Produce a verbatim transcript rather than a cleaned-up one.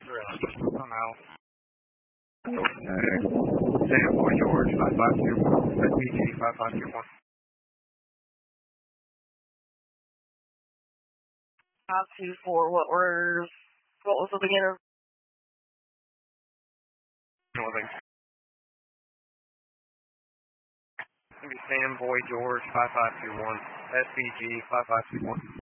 I'm out. Uh, Sam Boy George, five five two one. S B G, five five two one. five two four, what were, what was the beginner? Northern. Sam Boy George, five five two one. S B G, five five two one.